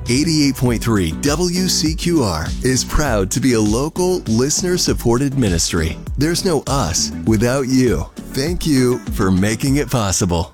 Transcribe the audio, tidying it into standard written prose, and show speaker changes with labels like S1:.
S1: 88.3 WCQR is proud to be a local, listener-supported ministry. There's no us without you. Thank you for making it possible.